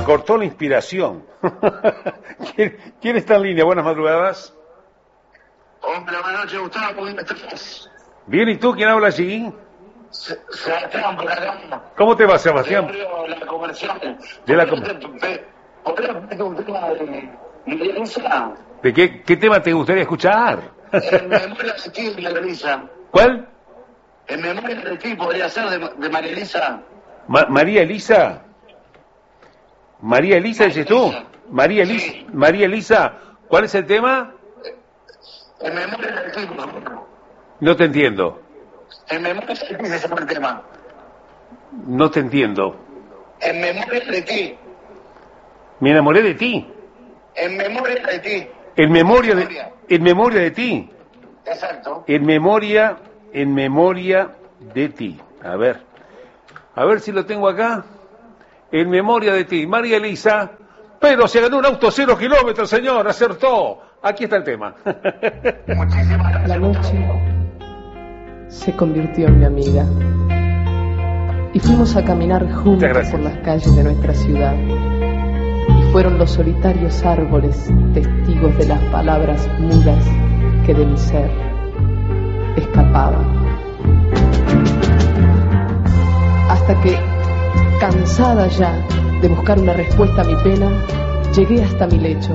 Se cortó la inspiración. ¿Quién está en línea? Buenas madrugadas. Hombre, buenas noches, Gustavo, ¿cómo estás? Bien, ¿y tú? ¿Quién habla allí? Sebastián, por acá. ¿Cómo te va, Sebastián? La comercial. De la ¿Por qué no te un tema de María Elisa? ¿De qué tema te gustaría escuchar? En memoria de ti, María Elisa. ¿Cuál? En memoria de ti podría ser de María Elisa. María Elisa. María Elisa, dices tú. María Elisa. Sí. María Elisa. ¿Cuál es el tema? En memoria de ti, por favor. No te entiendo. En memoria de ti se llama el tema. No te entiendo. En memoria de ti. Me enamoré de ti. En memoria de ti. En memoria de ti. Exacto. En memoria de ti. A ver si lo tengo acá. En memoria de ti. María Elisa. Pero se ganó un auto 0 kilómetros, señor. Acertó. Aquí está el tema. Muchísimas gracias. La noche se convirtió en mi amiga. Y fuimos a caminar juntos por las calles de nuestra ciudad. Y fueron los solitarios árboles testigos de las palabras mudas que de mi ser escapaban. Hasta que, cansada ya de buscar una respuesta a mi pena, llegué hasta mi lecho